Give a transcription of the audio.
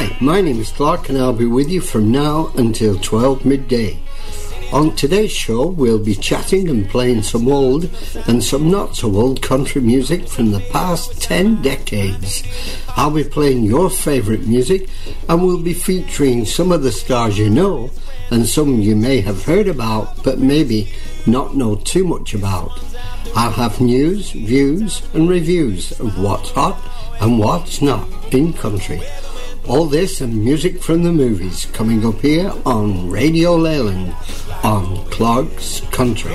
Hi, my name is Clark and I'll be with you from now until 12 midday. On today's show we'll be chatting and playing some old and some not so old country music from the past 10 decades. I'll be playing your favourite music and we'll be featuring some of the stars you know and some you may have heard about but maybe not know too much about. I'll have news, views and reviews of what's hot and what's not in country. All this and music from the movies coming up here on Radio Leyland on Clark's Country.